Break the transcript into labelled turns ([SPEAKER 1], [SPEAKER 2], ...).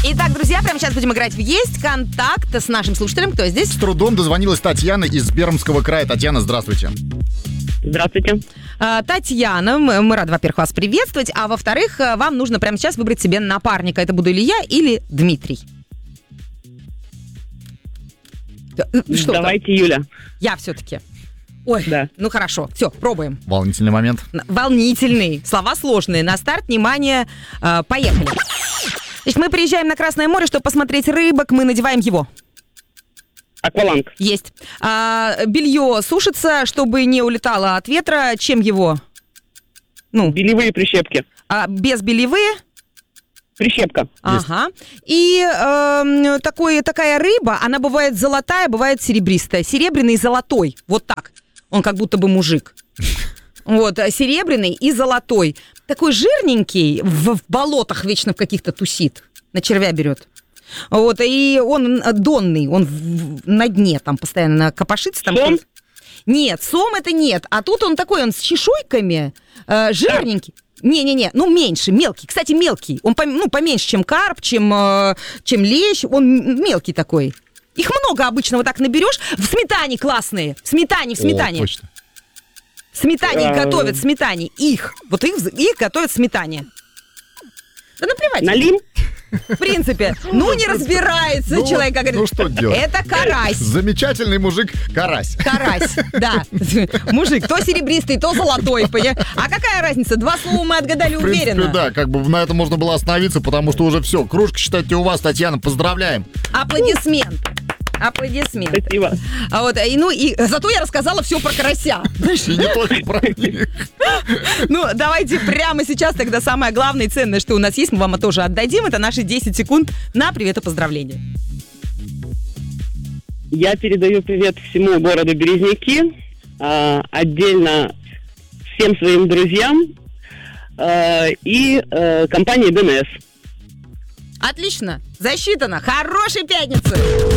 [SPEAKER 1] Итак, друзья, прямо сейчас будем играть в «Есть контакт» с нашим слушателем. Кто здесь?
[SPEAKER 2] С трудом дозвонилась Татьяна из Пермского края. Татьяна, здравствуйте.
[SPEAKER 3] Здравствуйте.
[SPEAKER 1] Татьяна, мы рады, во-первых, вас приветствовать, а во-вторых, вам нужно прямо сейчас выбрать себе напарника. Это буду или я, или Дмитрий. Что
[SPEAKER 3] Давайте Юля.
[SPEAKER 1] Я все-таки. Ой,
[SPEAKER 3] Да.
[SPEAKER 1] ну хорошо, все, пробуем.
[SPEAKER 2] Волнительный момент.
[SPEAKER 1] Волнительный, слова сложные. На старт, внимание, поехали. Значит, мы приезжаем на Красное море, чтобы посмотреть рыбок, мы надеваем его.
[SPEAKER 3] Акваланг.
[SPEAKER 1] Есть. Белье сушится, чтобы не улетало от ветра. Чем его? Ну,
[SPEAKER 3] Белевые прищепки.
[SPEAKER 1] без белевые?
[SPEAKER 3] Прищепка.
[SPEAKER 1] Ага. И такая рыба, она бывает золотая, бывает серебристая. Серебряный и золотой. Вот так. Он как будто бы мужик. Вот, серебряный и золотой. Такой жирненький, в болотах вечно в каких-то тусит. На червя берет. Вот, и он донный, он на дне там постоянно копошится. Там
[SPEAKER 3] Сом?
[SPEAKER 1] Нет, сом это нет. А тут он такой, он с чешуйками, жирненький. Не-не-не, ну меньше, мелкий. Кстати, мелкий. Он поменьше, чем карп, чем лещ. Он мелкий такой. Их много обычно вот так наберешь. В сметане классные. В сметане.
[SPEAKER 2] О, точно.
[SPEAKER 1] В сметане их готовят, в сметане. Их готовят в сметане. Да наплевать.
[SPEAKER 3] Налим?
[SPEAKER 1] В принципе. Ну, не разбирается человек, как говорит.
[SPEAKER 2] Ну, что делать?
[SPEAKER 1] Это карась.
[SPEAKER 2] Замечательный мужик карась.
[SPEAKER 1] Карась, да. Мужик, то серебристый, то золотой, понимаешь? А какая разница? 2 слова мы отгадали
[SPEAKER 2] В принципе,
[SPEAKER 1] уверенно.
[SPEAKER 2] да, как бы на этом можно было остановиться, потому что уже все. Кружка, считайте, у вас, Татьяна, поздравляем.
[SPEAKER 1] Аплодисмент.
[SPEAKER 3] Спасибо.
[SPEAKER 1] И зато я рассказала все про карася.
[SPEAKER 2] И не только про них.
[SPEAKER 1] Ну, давайте прямо сейчас тогда самое главное и ценное, что у нас есть, мы вам тоже отдадим. Это наши 10 секунд на привет и поздравления.
[SPEAKER 3] Я передаю привет всему городу Березники, отдельно всем своим друзьям и компании ДНС.
[SPEAKER 1] Отлично. Засчитано. Хорошей пятницы.